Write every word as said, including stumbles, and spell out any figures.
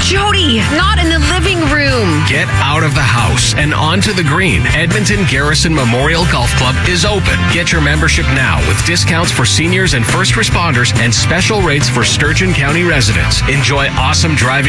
Jody, not in the living room. Get out of the house and onto the green. Edmonton Garrison Memorial Golf Club is open. Get your membership now with discounts for seniors and first responders and special rates for Sturgeon County residents. Enjoy awesome driving